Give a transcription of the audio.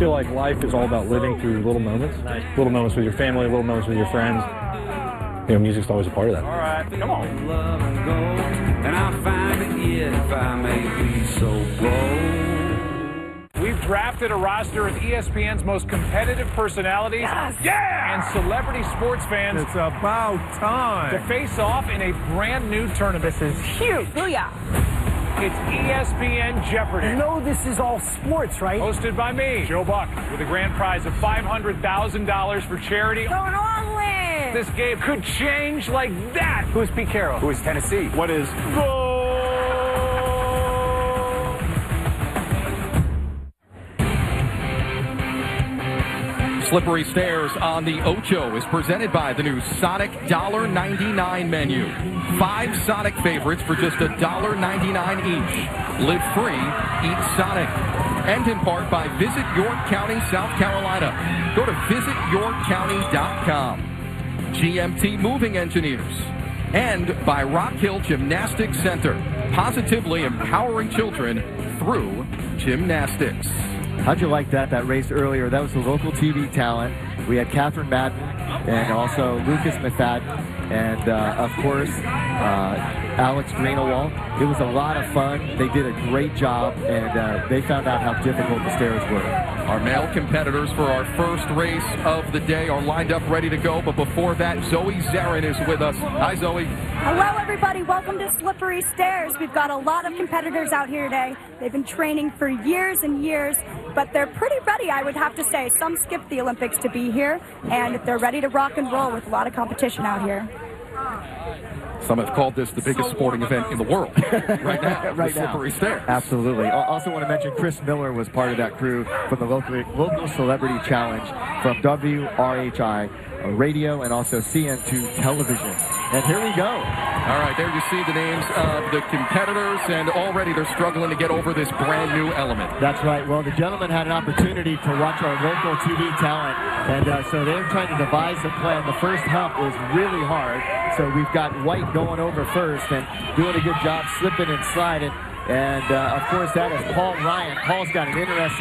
feel like life is all about living through little moments. Nice. Little moments with your family, little moments with your friends. Music's always a part of that. All right, come on. And I find it yet if I may be so bold. We've drafted a roster of ESPN's most competitive personalities and celebrity sports fans. It's about time to face off in a brand new tournament. This is huge. Booyah. It's ESPN Jeopardy. You know this is all sports, right? Hosted by me, Joe Buck, with a grand prize of $500,000 for charity. Going all in. This game could change like that. Who's Pete Carroll? Who is Tennessee? What is gold? Slippery Stairs on the Ocho is presented by the new Sonic $1.99 menu. 5 Sonic favorites for just $1.99 each. Live free, eat Sonic. And in part by Visit York County, South Carolina. Go to visityorkcounty.com. GMT Moving Engineers. And by Rock Hill Gymnastics Center. Positively empowering children through gymnastics. How'd you like that race earlier? That was the local TV talent. We had Catherine Madden and also Lucas McFadden and, of course, Alex Greenawalt. It was a lot of fun. They did a great job, and they found out how difficult the stairs were. Our male competitors for our first race of the day are lined up ready to go, but before that, Zoe Zarin is with us. Hi, Zoe. Hello, everybody. Welcome to Slippery Stairs. We've got a lot of competitors out here today. They've been training for years and years, but they're pretty ready, I would have to say. Some skipped the Olympics to be here, and they're ready to rock and roll with a lot of competition out here. Some have called this the biggest sporting event in the world right now. Right the Slippery Stairs. Absolutely. I also want to mention Chris Miller was part of that crew from the local Celebrity Challenge from WRHI Radio and also CN2 Television. And here we go. All right, there you see the names of the competitors, and already they're struggling to get over this brand new element. That's right. Well, the gentleman had an opportunity to watch our local TV talent, and so they're trying to devise a plan. The first hump is really hard, so we've got White going over first and doing a good job slipping and sliding. And, of course, that is Paul Ryan. Paul's got an interesting